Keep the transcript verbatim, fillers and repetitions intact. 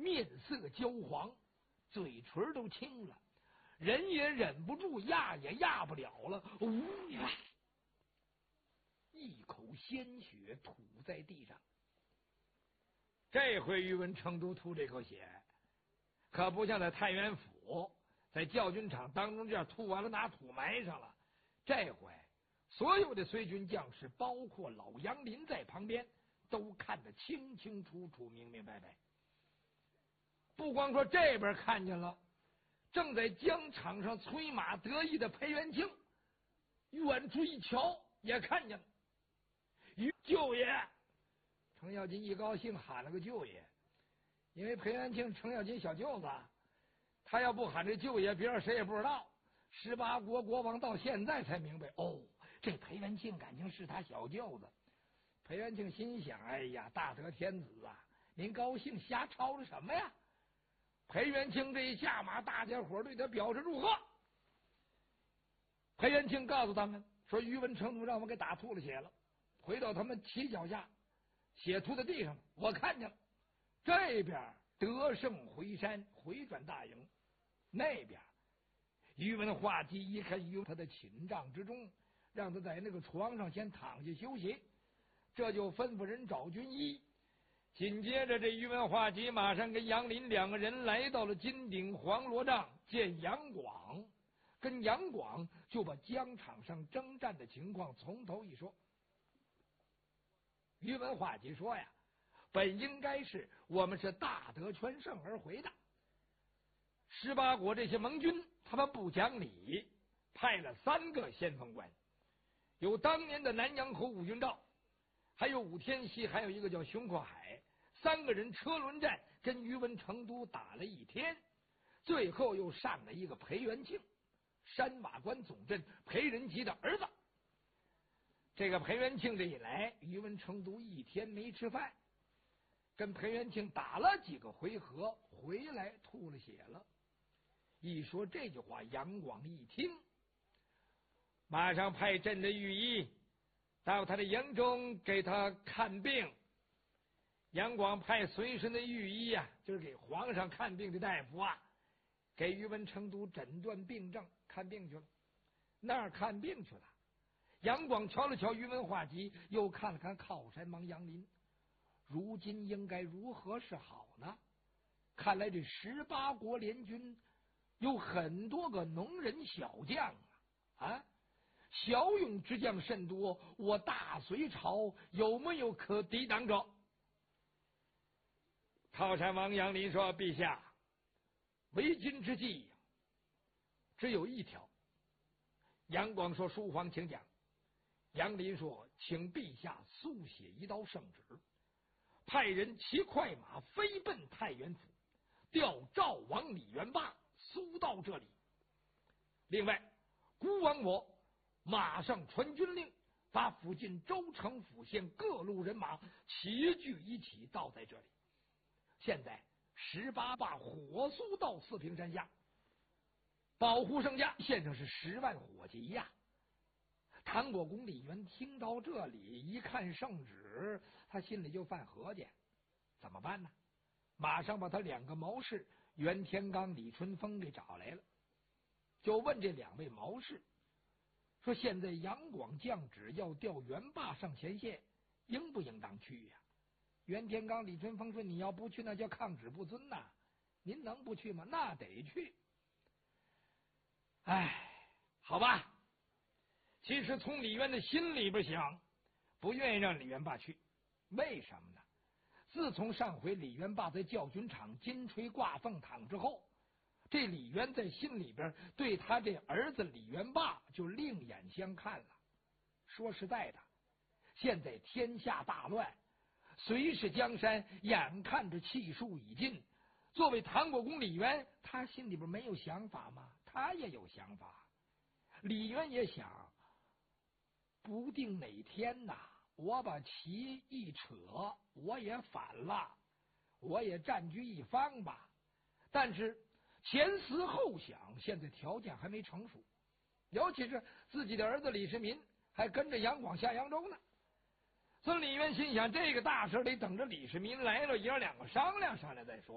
面色焦黄，嘴唇都青了，人也忍不住，压也压不了了，呜呀！一口鲜血吐在地上。这回宇文成都吐这口血，可不像在太原府在教军场当中这样吐完了拿土埋上了。这回所有的随军将士，包括老杨林在旁边，都看得清清楚楚、明明白白。不光说这边看见了，正在疆场上催马得意的裴元庆，远处一瞧也看见了。舅爷，程咬金一高兴喊了个舅爷，因为裴元庆程咬金小舅子，他要不喊这舅爷，别人谁也不知道。十八国国王到现在才明白，哦，这裴元庆感情是他小舅子。裴元庆心想，哎呀，大德天子啊，您高兴瞎吵吵什么呀？裴元庆这一下马，大家伙对他表示祝贺。裴元庆告诉他们说，宇文成都让我给打吐了血了，回到他们旗脚下，血吐在地上，我看见了。这边得胜回山，回转大营，那边宇文化及一看于他的寝帐之中，让他在那个床上先躺下休息，这就吩咐人找军医。紧接着这宇文化及马上跟杨林两个人来到了金鼎黄罗帐见杨广，跟杨广就把疆场上征战的情况从头一说。宇文化及说呀，本应该是我们是大得全胜而回的，十八国这些盟军他们不讲理，派了三个先锋官，有当年的南阳侯武军道，还有武天锡，还有一个叫熊阔海，三个人车轮战跟宇文成都打了一天，最后又上了一个裴元庆，山马关总镇裴仁吉的儿子。这个裴元庆这一来，宇文成都一天没吃饭，跟裴元庆打了几个回合，回来吐了血了。一说这句话，杨广一听，马上派镇的御医到他的营中给他看病。杨广派随身的御医啊，就是给皇上看病的大夫啊，给宇文成都诊断病症，看病去了。那儿看病去了。杨广瞧了瞧宇文化及，又看了看靠山王杨林，如今应该如何是好呢？看来这十八国联军有很多个农人小将啊，啊，骁勇之将甚多，我大隋朝有没有可抵挡者？靠山王杨林说：“陛下，为今之计只有一条。”杨广说：“书皇请讲。”杨林说：“请陛下速写一道圣旨，派人骑快马飞奔太原府，调赵王李元霸速到这里。另外，孤王我马上传军令，把附近州城府县各路人马齐聚一起，到在这里。现在十八霸火速到四平山下，保护圣驾，献上是十万火急呀。”唐国公李渊听到这里，一看圣旨，他心里就犯合计，怎么办呢？马上把他两个谋士袁天罡、李春风给找来了，就问这两位谋士说：“现在杨广降旨要调袁霸上前线，应不应当去呀？”袁天罡、李春风说：“你要不去，那叫抗旨不遵呐！您能不去吗？那得去。”哎，好吧。其实从李渊的心里边想，不愿意让李元霸去，为什么呢？自从上回李元霸在教军场金锤挂凤躺之后，这李渊在心里边对他这儿子李元霸就另眼相看了。说实在的，现在天下大乱，隋氏江山眼看着气数已尽，作为唐国公李渊，他心里边没有想法吗？他也有想法。李渊也想，不定哪天呐，我把旗一扯，我也反了，我也占据一方吧。但是前思后想，现在条件还没成熟，尤其是自己的儿子李世民还跟着杨广下扬州呢。所以李渊心想，这个大事得等着李世民来了，爷儿两个商量商量再说。